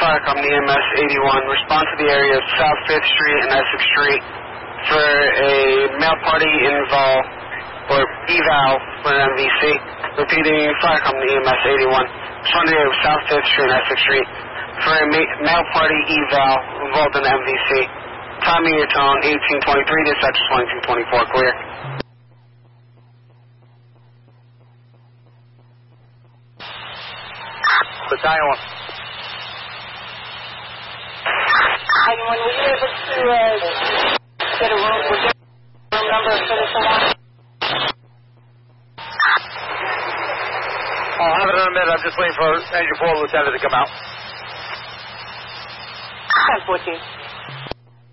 Fire Company EMS 81. Respond to the area of South 5th Street and Essex Street for a male party eval for an MVC. Repeating, Fire Company EMS 81. Respond to the area of South 5th Street and Essex Street for a male party eval involved in MVC. Timing your tone 1823, dispatch 2224, clear. Battalion 1. Battalion 1, were you able to get a room number for this one? I'll have it in a minute. I'm just waiting for Engine 4 Lieutenant to come out. 1014.